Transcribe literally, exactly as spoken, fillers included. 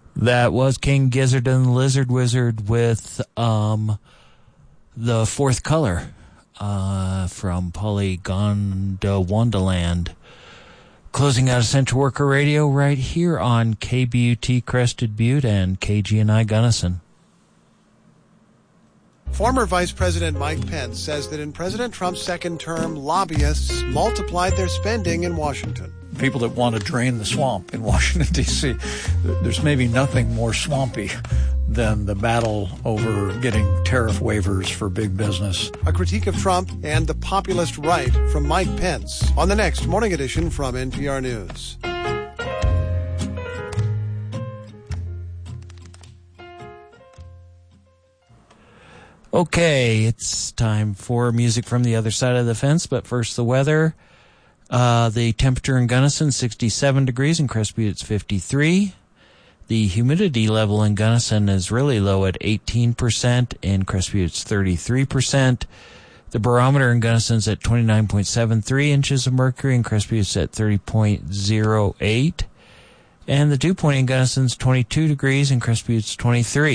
That was King Gizzard and the Lizard Wizard with um, The Fourth Color uh, from Polygonda Wonderland. Closing out Essential Worker Radio right here on K B U T Crested Butte and K G N I Gunnison. Former Vice President Mike Pence says that in President Trump's second term, lobbyists multiplied their spending in Washington. People that want to drain the swamp in Washington, D C, there's maybe nothing more swampy than the battle over getting tariff waivers for big business. A critique of Trump and the populist right from Mike Pence on the next Morning Edition from N P R News. Okay, it's time for music from the other side of the fence, but first the weather. Uh, the temperature in Gunnison, sixty-seven degrees. In Crested Butte, it's fifty-three. The humidity level in Gunnison is really low at eighteen percent. In Crested Butte, it's thirty-three percent. The barometer in Gunnison's at twenty-nine point seven three inches of mercury. In Crested Butte, it's at thirty point zero eight. And the dew point in Gunnison's twenty-two degrees. In Crested Butte, it's twenty-three.